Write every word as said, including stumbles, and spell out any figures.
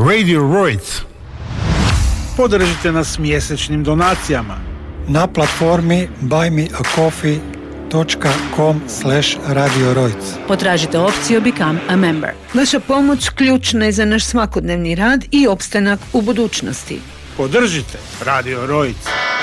Radio Rojc. Podržite nas mjesečnim donacijama na platformi buy me a coffee dot com slash radio rojc. Potražite opciju Become a Member. Vaša pomoć ključna je za naš svakodnevni rad i opstanak u budućnosti. Podržite Radio Rojc.